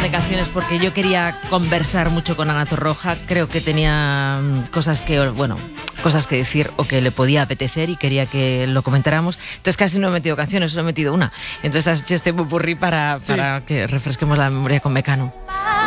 de canciones porque yo quería conversar mucho con Ana Torroja. Creo que tenía cosas que decir o que le podía apetecer y quería que lo comentáramos. Entonces casi no he metido canciones, solo he metido una. Entonces has hecho este popurrí para que refresquemos la memoria con Mecano.